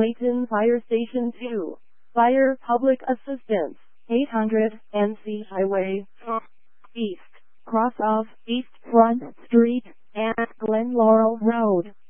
Clayton Fire Station 2. Fire Public Assistance. 800 NC Highway East. Cross of East Front Street and Glen Laurel Road.